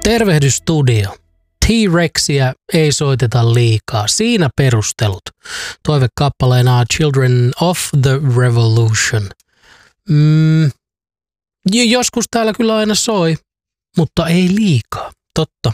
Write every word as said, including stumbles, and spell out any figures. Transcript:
Tervehdys studio. T-Rexia ei soiteta liikaa. Siinä perustelut. Toivekappaleena Children of the Revolution. Mm, joskus täällä kyllä aina soi, mutta ei liikaa. Totta.